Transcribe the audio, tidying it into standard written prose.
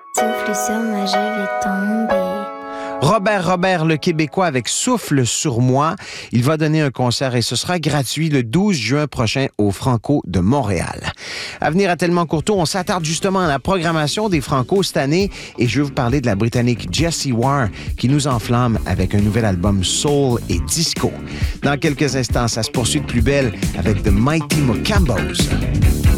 Souffle sur moi, je vais tomber. Robert, le Québécois avec Souffle sur moi. Il va donner un concert et ce sera gratuit le 12 juin prochain au Franco de Montréal. À venir à Tellement Courtois, on s'attarde justement à la programmation des Franco cette année et je vais vous parler de la Britannique Jessie Ware qui nous enflamme avec un nouvel album soul et disco. Dans quelques instants, ça se poursuit de plus belle avec The Mighty Mocambos.